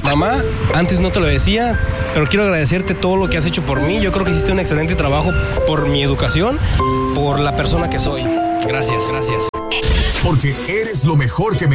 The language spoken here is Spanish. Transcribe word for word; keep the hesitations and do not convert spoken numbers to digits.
Mamá, antes no te lo decía, pero quiero agradecerte todo lo que has hecho por mí. Yo creo que hiciste un excelente trabajo por mi educación, por la persona que soy. Gracias, gracias. Porque eres lo mejor que me